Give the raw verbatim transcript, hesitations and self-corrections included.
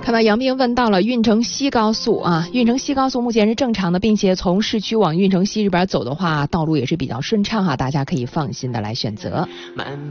看到杨斌问到了运城西高速啊，运城西高速目前是正常的，并且从市区往运城西这边走的话，道路也是比较顺畅啊，大家可以放心的来选择。